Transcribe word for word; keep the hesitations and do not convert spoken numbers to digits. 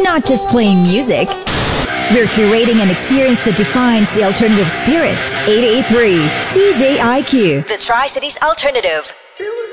not just playing music. We're curating an experience that defines the alternative spirit. eight eighty-three C J I Q, the Tri-Cities Alternative.